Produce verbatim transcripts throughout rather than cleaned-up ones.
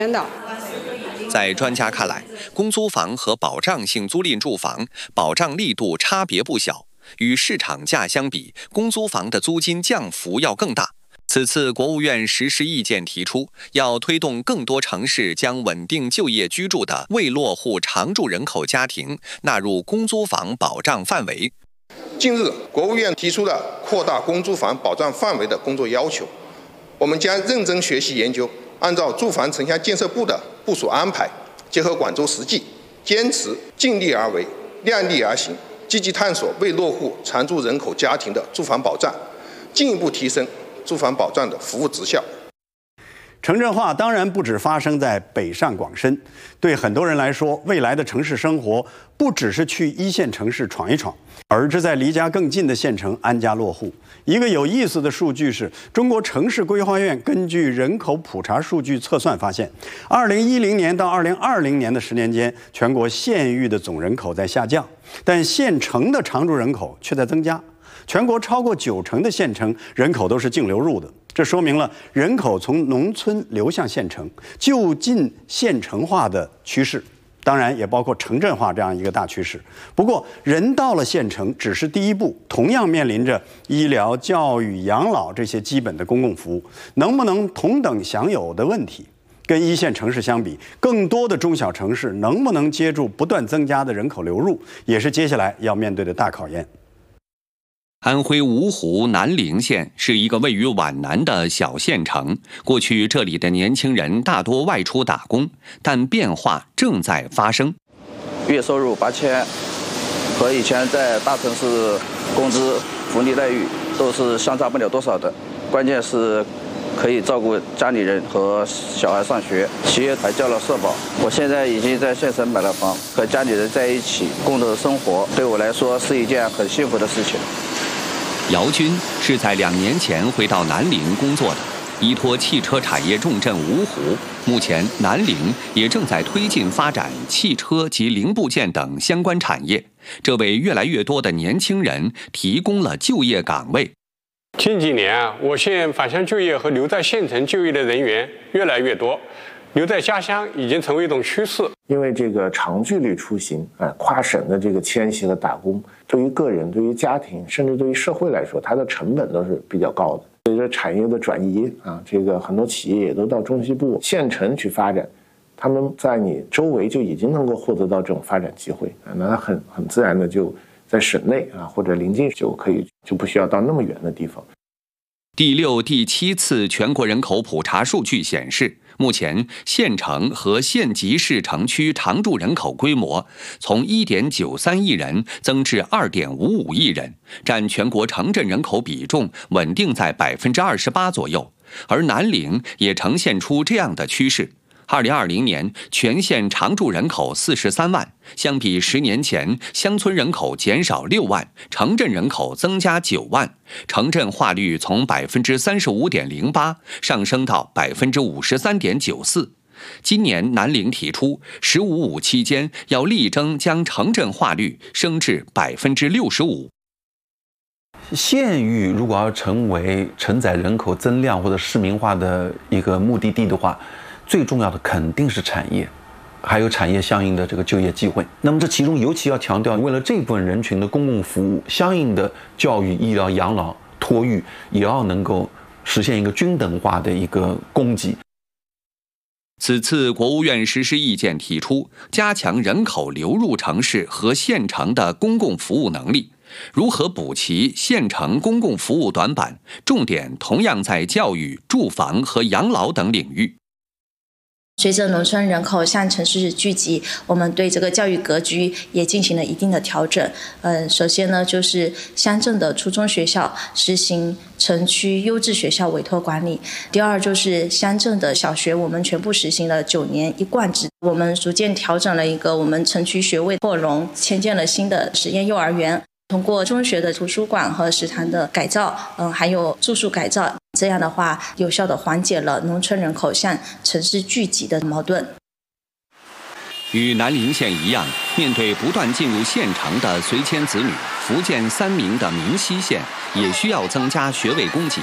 在专家看来，公租房和保障性租赁住房保障力度差别不小，与市场价相比，公租房的租金降幅要更大。此次国务院实施意见提出，要推动更多城市将稳定就业居住的未落户常住人口家庭纳入公租房保障范围。 近日，国务院提出了扩大公租房保障范围的工作要求，我们将认真学习研究，按照住房城乡建设部的部署安排，结合广州实际，坚持尽力而为、量力而行，积极探索未落户常住人口家庭的住房保障，进一步提升住房保障的服务质效。 城镇化当然不只发生在北上广深，对很多人来说，未来的城市生活不只是去一线城市闯一闯，而是在离家更近的县城安家落户。一个有意思的数据是，中国城市规划院根据人口普查数据测算发现，二零一零年到二零二零年的十年间，全国县域的总人口在下降，但县城的常住人口却在增加。全国超过九成的县城人口都是净流入的，这说明了人口从农村流向县城、就近县城化的趋势，当然也包括城镇化这样一个大趋势。不过，人到了县城只是第一步，同样面临着医疗、教育、养老这些基本的公共服务能不能同等享有的问题。跟一线城市相比，更多的中小城市能不能接住不断增加的人口流入，也是接下来要面对的大考验。 安徽芜湖南陵县是一个位于皖南的小县城，过去这里的年轻人大多外出打工，但变化正在发生。 月收入八千，和以前在大城市工资、福利待遇都是相差不了多少的，关键是可以照顾家里人和小孩上学，企业还交了社保。我现在已经在县城买了房，和家里人在一起共同生活，对我来说是一件很幸福的事情。 姚军是在两年前回到南陵工作的，依托汽车产业重镇芜湖，目前南陵也正在推进发展汽车及零部件等相关产业，这为越来越多的年轻人提供了就业岗位。 近几年啊，我县返乡就业和留在县城就业的人员越来越多，留在家乡已经成为一种趋势。 因为这个长距离出行，呃，跨省的这个迁徙和打工，对于个人、对于家庭，甚至对于社会来说，它的成本都是比较高的。随着产业的转移啊，这个很多企业也都到中西部、县城去发展，他们在你周围就已经能够获得到这种发展机会啊，那很很自然的就在省内啊或者临近就可以，就不需要到那么远的地方。 第六、第七次全国人口普查数据显示，目前县城和县级市城区常住人口规模从 一点九三亿人增至 二点五五亿人，占全国城镇人口比重稳定在 百分之二十八 左右，而南陵也呈现出这样的趋势。二零二零年，全县常住人口四十三万，相比十年前，乡村人口减少六万，城镇人口增加九万，城镇化率从 百分之三十五点零八 上升到 百分之五十三点九四。今年南陵提出“十五五”期间要力争将城镇化率升至 百分之六十五。 县域如果要成为承载人口增量或者市民化的一个目的地的话，最重要的肯定是产业，还有产业相应的这个就业机会。那么这其中尤其要强调，为了这部分人群的公共服务，相应的教育、医疗、养老、托育也要能够实现一个均等化的一个供给。 此次国务院实施意见提出，加强人口流入城市和县城的公共服务能力。如何补齐县城公共服务短板，重点同样在教育、住房和养老等领域。 随着农村人口向城市聚集，我们对这个教育格局也进行了一定的调整。嗯，首先呢，就是乡镇的初中学校实行城区优质学校委托管理；第二就是乡镇的小学，我们全部实行了九年一贯制。我们逐渐调整了一个我们城区学位扩容，迁建了新的实验幼儿园。通过中学的图书馆和食堂的改造，嗯，还有住宿改造，这样的话，有效地缓解了农村人口向城市聚集的矛盾。 与南陵县一样，面对不断进入县城的随迁子女，福建三明的明溪县也需要增加学位供给。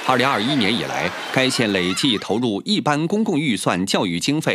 二零二一年以来，该县累计投入一般公共预算教育经费